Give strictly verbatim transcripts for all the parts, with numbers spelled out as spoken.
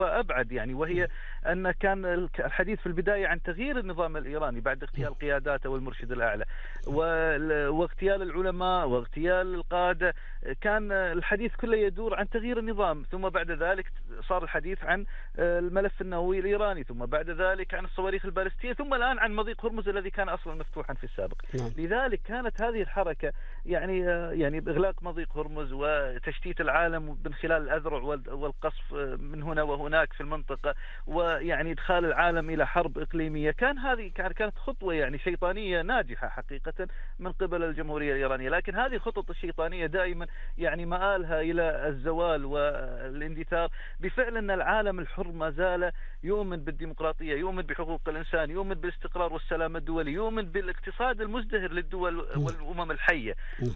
أبعد يعني، وهي أن كان الحديث في البداية عن تغيير النظام الإيراني بعد اغتيال قياداته والمرشد الأعلى واغتيال العلماء واغتيال القادة. كان الحديث كله يدور عن تغيير النظام، ثم بعد ذلك صار الحديث عن الملف النووي الإيراني، ثم بعد ذلك عن الصواريخ البالستية، ثم الآن عن مضيق هرمز الذي كان أصلا مفتوحا في السابق. لذلك كانت هذه الحركة يعني يعني إغلاق مضيق هرمز وتشتيت العالم من خلال الأذرع والقصف من هنا وهناك في المنطقة، ويعني إدخال العالم إلى حرب إقليمية. كان هذه كانت خطوة يعني شيطانية ناجحة حقيقة من قبل الجمهورية الإيرانية، لكن هذه الخطط الشيطانية دائما يعني مآلها إلى الزوال والاندثار بفعل أن العالم الحر ما زال يؤمن بالديمقراطية، يؤمن بحقوق الإنسان، يؤمن بالاستقرار والسلام الدولي، يؤمن بالاقتصاد المزدهر للدول والأمم الحية.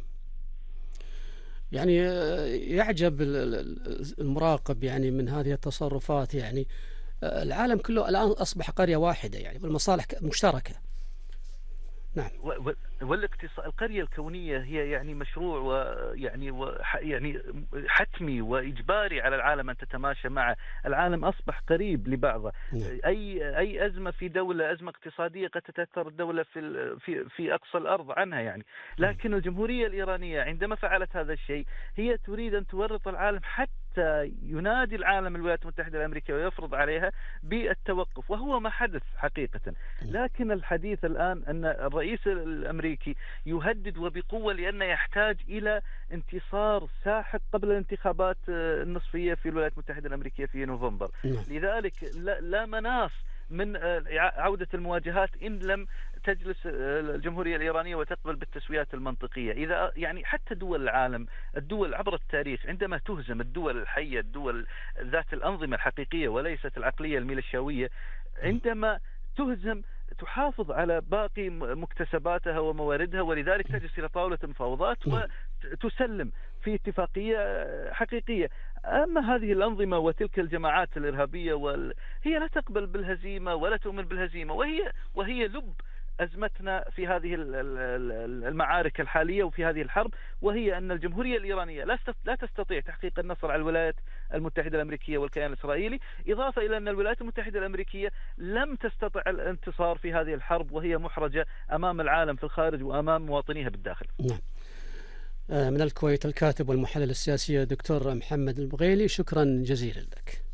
يعني يعجب المراقب يعني من هذه التصرفات. يعني العالم كله الآن أصبح قرية واحدة يعني بالمصالح مشتركة. نعم. والاقتصاد القرية الكونية هي يعني مشروع ويعني يعني حتمي وإجباري على العالم أن تتماشى معه. العالم أصبح قريب لبعضه. أي أي أزمة في دولة، أزمة اقتصادية، قد تتأثر الدولة في في في أقصى الأرض عنها يعني. لكن الجمهورية الإيرانية عندما فعلت هذا الشيء هي تريد أن تورط العالم، حتى ينادي العالم الولايات المتحدة الأمريكية ويفرض عليها بالتوقف، وهو ما حدث حقيقة. لكن الحديث الآن أن الرئيس الأمريكي يهدد وبقوة لأنه يحتاج إلى انتصار ساحق قبل الانتخابات النصفية في الولايات المتحدة الأمريكية في نوفمبر. لذلك لا مناص من عودة المواجهات إن لم تجلس الجمهورية الإيرانية وتقبل بالتسويات المنطقية. إذا يعني حتى دول العالم، الدول عبر التاريخ، عندما تهزم الدول الحية، الدول ذات الأنظمة الحقيقية وليست العقلية الميليشياوية، عندما تهزم تحافظ على باقي مكتسباتها ومواردها، ولذلك تجلس إلى طاولة المفاوضات وتسلم في اتفاقية حقيقية. أما هذه الأنظمة وتلك الجماعات الإرهابية وال... هي لا تقبل بالهزيمة ولا تؤمن بالهزيمة، وهي وهي لب أزمتنا في هذه المعارك الحالية وفي هذه الحرب، وهي أن الجمهورية الإيرانية لا تستطيع تحقيق النصر على الولايات المتحدة الأمريكية والكيان الإسرائيلي، إضافة إلى أن الولايات المتحدة الأمريكية لم تستطع الانتصار في هذه الحرب، وهي محرجة أمام العالم في الخارج وأمام مواطنيها بالداخل. نعم. من الكويت الكاتب والمحلل السياسي دكتور محمد البغيلي، شكرا جزيلا لك.